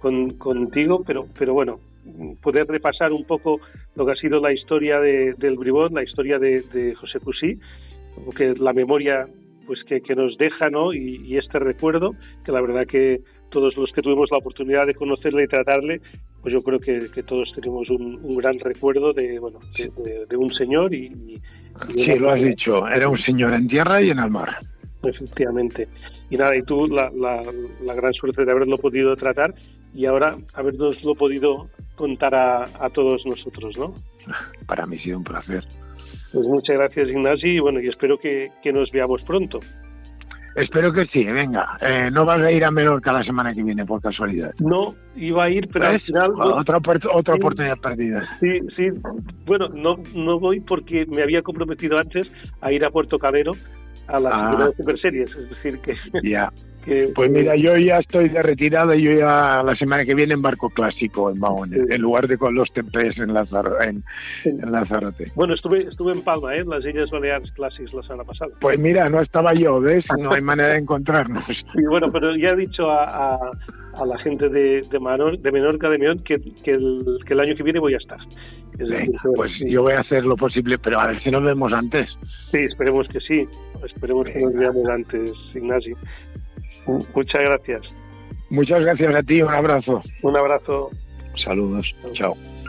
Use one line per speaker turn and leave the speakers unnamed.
contigo, pero bueno, poder repasar un poco lo que ha sido la historia del Bribón, la historia de José Cusí, que la memoria pues que nos deja, ¿no? Y este recuerdo, que la verdad que todos los que tuvimos la oportunidad de conocerle y tratarle, pues yo creo que todos tenemos un gran recuerdo de un señor y
sí, lo has dicho, era un señor en tierra y en el mar.
Efectivamente. Y nada, y tú la gran suerte de haberlo podido tratar y ahora habernoslo podido contar a todos nosotros, ¿no?
Para mí ha sido un placer.
Pues muchas gracias, Ignasi, y bueno, y espero que nos veamos pronto.
Espero que sí, venga. No vas a ir a Menorca la semana que viene, por casualidad.
No, iba a ir, pero al final...
Otra
sí,
oportunidad perdida.
Sí. Bueno, no voy porque me había comprometido antes a ir a Puerto Cabero a las Super Series, es decir que...
Ya. Pues mira, yo ya estoy de retirada y yo ya la semana que viene en barco clásico en Mahón, sí, en lugar de con los tempés en Lanzarote.
Bueno, estuve en Palma, en las Islas Baleares Classics la semana pasada.
Pues mira, no estaba yo, ¿ves? No hay manera de encontrarnos.
Sí, bueno, pero ya he dicho a la gente de Menorca, de Meón, que el año que viene voy a estar.
Venga, pues sí, yo voy a hacer lo posible, pero a ver si nos vemos antes.
Sí, esperemos que sí. Esperemos que nos veamos antes, Ignacio. Muchas gracias.
Muchas gracias a ti, un abrazo.
Un abrazo.
Saludos, chao.